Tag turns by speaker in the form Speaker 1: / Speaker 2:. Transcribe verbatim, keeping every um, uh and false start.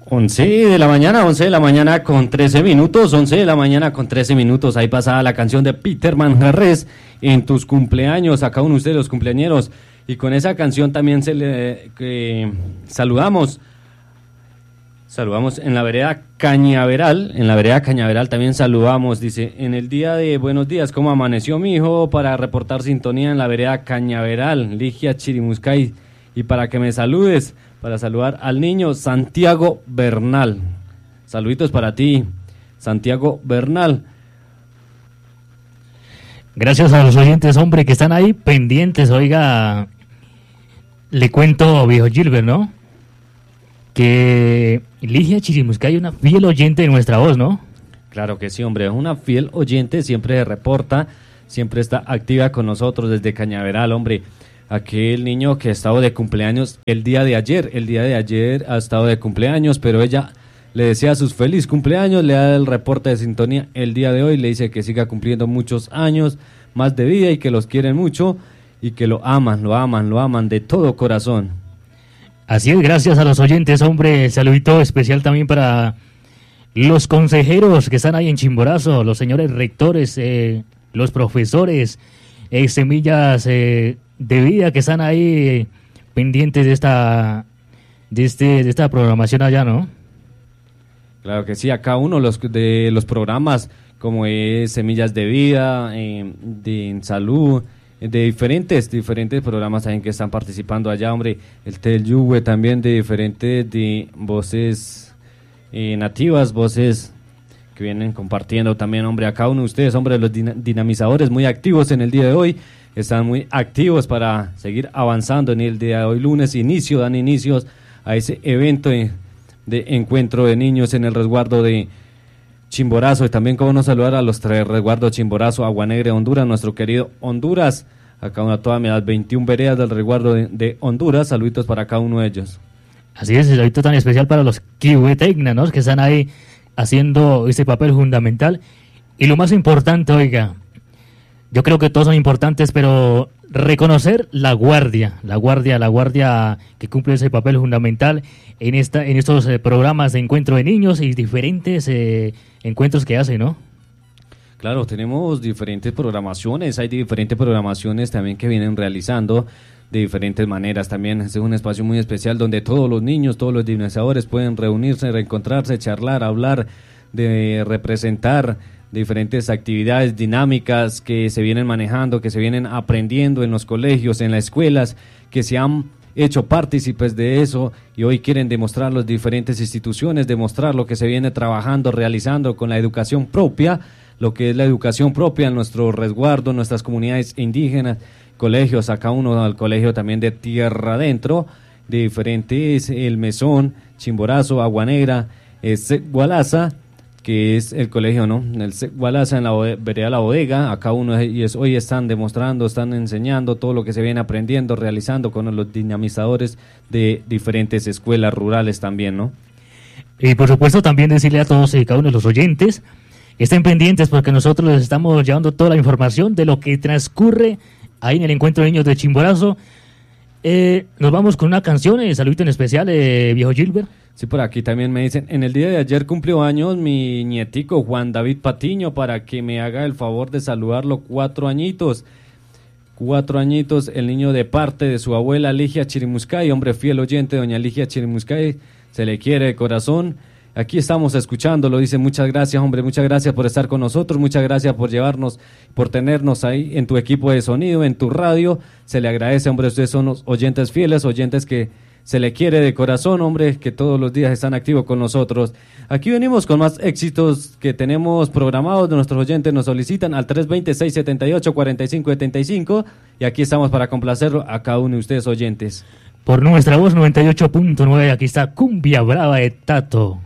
Speaker 1: once de la mañana, once de la mañana con trece minutos, once de la mañana con trece minutos, ahí pasaba la canción de Peter Manjarres, en tus cumpleaños, a cada uno de ustedes los cumpleañeros, y con esa canción también se le que saludamos, saludamos en la vereda Cañaveral, en la vereda Cañaveral también saludamos, dice, en el día de buenos días, ¿cómo amaneció mi hijo? Para reportar sintonía en la vereda Cañaveral, Ligia Chirimuscay, y para que me saludes, para saludar al niño Santiago Bernal. Saluditos para ti, Santiago Bernal.
Speaker 2: Gracias a los oyentes, hombre, que están ahí pendientes. Oiga, le cuento, viejo Gilbert, ¿no? Que Ligia Chirimuscay es una fiel oyente de nuestra voz, ¿no?
Speaker 1: Claro que sí, hombre, es una fiel oyente, siempre reporta, siempre está activa con nosotros desde Cañaveral, hombre. Aquel niño que ha estado de cumpleaños el día de ayer, el día de ayer ha estado de cumpleaños, pero ella le desea sus feliz cumpleaños, le da el reporte de sintonía el día de hoy, le dice que siga cumpliendo muchos años más de vida y que los quieren mucho y que lo aman, lo aman, lo aman de todo corazón.
Speaker 2: Así es, gracias a los oyentes, hombre, saludito especial también para los consejeros que están ahí en Chimborazo, los señores rectores, eh, los profesores, eh, semillas... Eh, de vida que están ahí pendientes de esta de este de esta programación allá, ¿no?
Speaker 1: Claro que sí, acá uno los, de los programas como es Semillas de Vida, eh, de en Salud, de diferentes diferentes programas también que están participando allá, hombre, el Tel Yuwe también de diferentes de voces eh, nativas, voces que vienen compartiendo también, hombre, acá uno de ustedes, hombre, los dinamizadores muy activos en el día de hoy. Están muy activos para seguir avanzando en el día de hoy, lunes, inicio, dan inicios a ese evento de, de encuentro de niños en el resguardo de Chimborazo. Y también cómo no saludar a los tres resguardos Chimborazo, Agua Negra, Honduras, nuestro querido Honduras. Acá una toda las veintiuna veredas del resguardo de, de Honduras, saluditos para cada uno de ellos.
Speaker 2: Así es, saludito tan especial para los kihuetegna, ¿no? Que están ahí haciendo este papel fundamental. Y lo más importante, oiga, yo creo que todos son importantes, pero reconocer la guardia, la guardia, la guardia que cumple ese papel fundamental en esta, en estos eh, programas de encuentro de niños y diferentes eh, encuentros que hace, ¿no?
Speaker 1: Claro, tenemos diferentes programaciones, hay diferentes programaciones también que vienen realizando de diferentes maneras. También este es un espacio muy especial donde todos los niños, todos los dinamizadores pueden reunirse, reencontrarse, charlar, hablar, de representar diferentes actividades dinámicas que se vienen manejando, que se vienen aprendiendo en los colegios, en las escuelas, que se han hecho partícipes de eso y hoy quieren demostrar las diferentes instituciones, demostrar lo que se viene trabajando, realizando con la educación propia, lo que es la educación propia en nuestro resguardo, en nuestras comunidades indígenas, colegios, acá uno al colegio también de Tierra Adentro, de diferentes, el Mesón, Chimborazo, Agua Negra, Gualaza, que es el colegio, ¿no? El Gualaza en la vereda La Bodega, acá uno y es, hoy están demostrando, están enseñando todo lo que se viene aprendiendo, realizando con los dinamizadores de diferentes escuelas rurales también, ¿no?
Speaker 2: Y por supuesto también decirle a todos y cada uno de los oyentes, estén pendientes porque nosotros les estamos llevando toda la información de lo que transcurre ahí en el encuentro de niños de Chimborazo. Eh, nos vamos con una canción, eh, saludito en especial, eh, viejo Gilbert.
Speaker 1: Sí, por aquí también me dicen, en el día de ayer cumplió años mi nietico Juan David Patiño, para que me haga el favor de saludarlo, cuatro añitos, cuatro añitos, el niño de parte de su abuela Ligia Chirimuscay, hombre fiel oyente, doña Ligia Chirimuscay, se le quiere de corazón. Aquí estamos escuchándolo, dice, muchas gracias, hombre, muchas gracias por estar con nosotros, muchas gracias por llevarnos, por tenernos ahí en tu equipo de sonido, en tu radio, se le agradece, hombre, ustedes son los oyentes fieles, oyentes que se le quiere de corazón, hombre, que todos los días están activos con nosotros. Aquí venimos con más éxitos que tenemos programados, nuestros oyentes nos solicitan al tres dos cero, seis siete ocho, cuatro cinco siete cinco y aquí estamos para complacerlo a cada uno de ustedes oyentes.
Speaker 2: Por nuestra voz noventa y ocho punto nueve, aquí está Cumbia Brava de Tato.